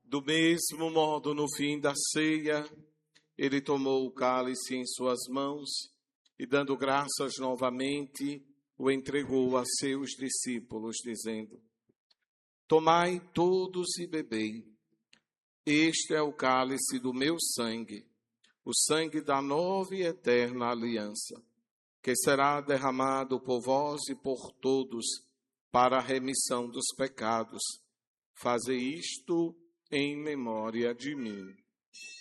Do mesmo modo, no fim da ceia, ele tomou o cálice em suas mãos e, dando graças novamente, o entregou a seus discípulos, dizendo: Tomai todos e bebei. Este é o cálice do meu sangue, o sangue da nova e eterna aliança, que será derramado por vós e por todos para a remissão dos pecados. Fazei isto em memória de mim.